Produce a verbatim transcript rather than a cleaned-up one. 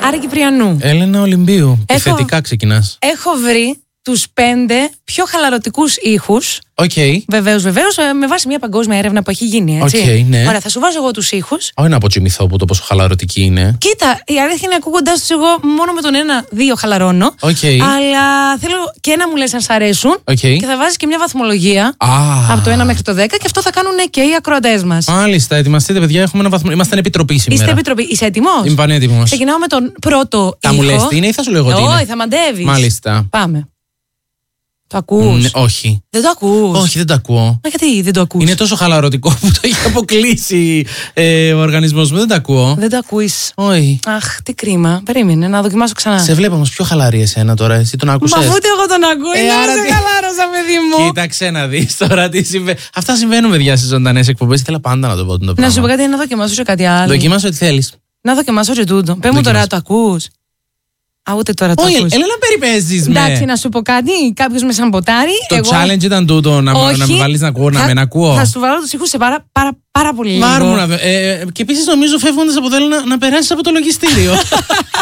Άρα Κυπριανού. Έλενα Ολυμπίου. Έχω... Θετικά ξεκινάς. Έχω βρει τους πέντε πιο χαλαρωτικούς ήχους. Οκ. Okay. Βεβαίως, βεβαίως, με βάση μια παγκόσμια έρευνα που έχει γίνει. Έτσι. Okay, ναι. Ωραία, θα σου βάζω εγώ τους ήχους. Όχι να αποτσιμηθώ από το πόσο χαλαρωτική είναι. Κοίτα, η αλήθεια είναι ακούγοντάς τους εγώ μόνο με τον ένα-δύο χαλαρώνω. Okay. Αλλά θέλω και να μου λες αν σ' αρέσουν. Okay. Και θα βάζεις και μια βαθμολογία. Ah. Από το ένα μέχρι το δέκα και αυτό θα κάνουν και οι ακροατές μας. Μάλιστα, ετοιμαστείτε, παιδιά. Έχουμε ένα βαθμό. Είμαστε επιτροπή σήμερα. Είστε επιτροπή. Είσαι έτοιμος? Είμαι πανέτοιμος. Ξεκινάω με τον πρώτο θα ήχο. μου λες τι είναι ή θα σου λέω εγώ τι είναι? Όχι, θα μαντεύεις. Μάλιστα. Πάμε. Το ακούς? Ναι, όχι. Δεν το ακούς? Όχι, δεν το ακούω. Μα γιατί δεν το ακούς? Είναι τόσο χαλαρωτικό που το έχει αποκλείσει ε, ο οργανισμός μου. Δεν το ακούω. Δεν το ακούεις? Όχι. Αχ, τι κρίμα. Περίμενε να δοκιμάσω ξανά. Σε βλέπω όμως πιο χαλαρή εσένα τώρα. Εσύ τον άκουσες? Μα αφού ούτε εγώ τον ακούω. Ε, Είναι άρα σε τι- χαλάρωσα, παιδί μου. Κοίταξε να δεις τώρα τι συμβαίνει. Αυτά συμβαίνουν, παιδιά, στις ζωντανές εκπομπές. Ήθελα πάντα να το πω το πράγμα. Να σου πω κάτι, να δοκιμάσω σε κάτι άλλο. Δοκίμασε ό,τι θέλεις. Να δοκιμάσω και τούτο. Πες μου τώρα, Δοκιμάσου. το ακούς? Α, ούτε τώρα το Όχι, ακούς. έλα να περιπέζεις με. Εντάξει, να σου πω κάτι. Κάποιος με σαμποτάρει. Το εγώ... challenge ήταν τούτο, να, Όχι, να με βάλεις να ακούω, να θα- με ακούω. Θα σου βάλω τους ήχους σε πάρα, πάρα, πάρα πολύ λίγο. Βάρ' μου να δω. Ε, και επίσης νομίζω φεύγοντας από θέλω να, να περάσεις από το λογιστήριο.